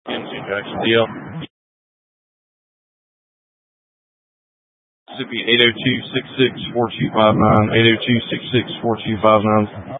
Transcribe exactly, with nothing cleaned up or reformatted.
Into Jackson D L. Mississippi eight oh two, six six, four two five nine, eight oh two, six six, four two five nine.